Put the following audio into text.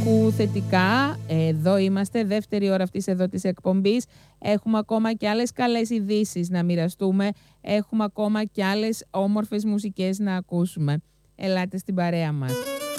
Άκου θετικά, εδώ είμαστε, δεύτερη ώρα αυτής εδώ της εκπομπής. Έχουμε ακόμα και άλλες καλές ειδήσεις να μοιραστούμε. Έχουμε ακόμα και άλλες όμορφες μουσικές να ακούσουμε. Ελάτε στην παρέα μας.